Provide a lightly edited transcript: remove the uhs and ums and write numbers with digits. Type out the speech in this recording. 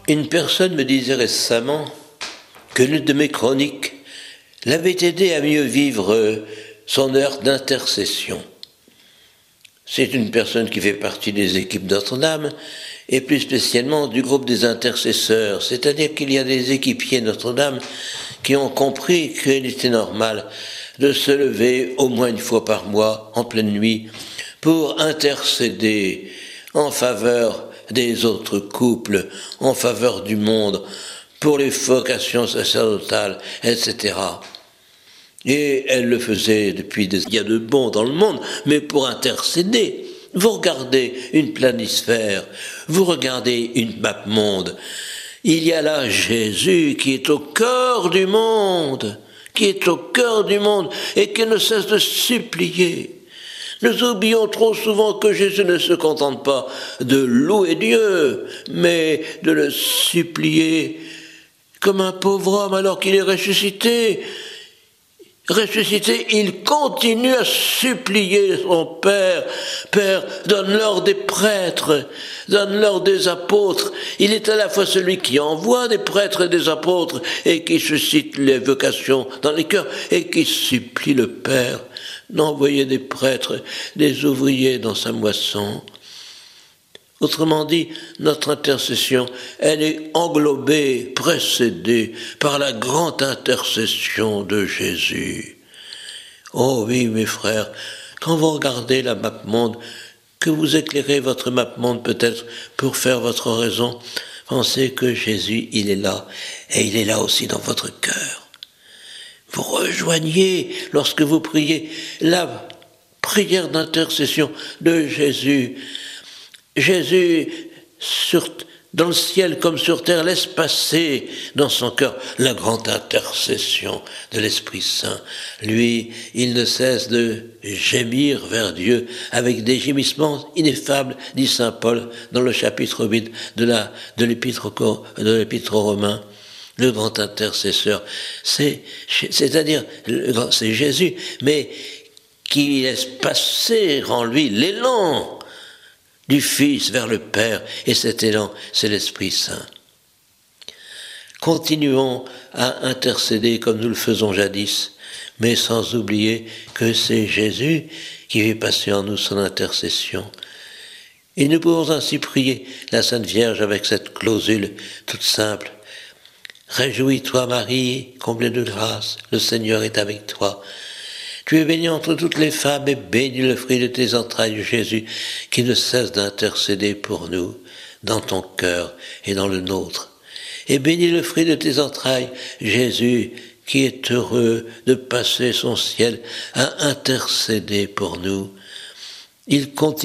Une personne me disait récemment que l'une de mes chroniques l'avait aidé à mieux vivre son heure d'intercession. C'est une personne qui fait partie des équipes Notre-Dame et plus spécialement du groupe des intercesseurs, c'est-à-dire qu'il y a des équipiers Notre-Dame qui ont compris qu'il était normal de se lever au moins une fois par mois, en pleine nuit, pour intercéder en faveur des autres couples, en faveur du monde, pour les vocations sacerdotales, etc. Et elle le faisait depuis il y a de bon dans le monde, mais pour intercéder. Vous regardez une planisphère, vous regardez une map monde. Il y a là Jésus qui est au cœur du monde, et qui ne cesse de supplier. Nous oublions trop souvent que Jésus ne se contente pas de louer Dieu, mais de le supplier comme un pauvre homme alors qu'il est ressuscité. Ressuscité, il continue à supplier son Père. Père, donne-leur des prêtres, donne-leur des apôtres. Il est à la fois celui qui envoie des prêtres et des apôtres et qui suscite les vocations dans les cœurs et qui supplie le Père d'envoyer des prêtres, des ouvriers dans sa moisson. Autrement dit, notre intercession, elle est englobée, précédée par la grande intercession de Jésus. Oh oui, mes frères, quand vous regardez la map monde, que vous éclairez votre map monde peut-être pour faire votre raison, pensez que Jésus, il est là, et il est là aussi dans votre cœur. Vous rejoignez, lorsque vous priez, la prière d'intercession de Jésus. Jésus, dans le ciel comme sur terre, laisse passer dans son cœur la grande intercession de l'Esprit Saint. Lui, il ne cesse de gémir vers Dieu avec des gémissements ineffables, dit saint Paul dans le chapitre 8 de l'épître aux Romains. Le grand intercesseur, c'est-à-dire, c'est Jésus, mais qui laisse passer en lui l'élan du Fils vers le Père, et cet élan, c'est l'Esprit Saint. Continuons à intercéder comme nous le faisons jadis, mais sans oublier que c'est Jésus qui fait passer en nous son intercession. Et nous pouvons ainsi prier la Sainte Vierge avec cette clausule toute simple. Réjouis-toi Marie, comblée de grâce, le Seigneur est avec toi. Tu es bénie entre toutes les femmes et béni le fruit de tes entrailles, Jésus, qui ne cesse d'intercéder pour nous, dans ton cœur et dans le nôtre. Et béni le fruit de tes entrailles, Jésus, qui est heureux de passer son ciel à intercéder pour nous. Il continue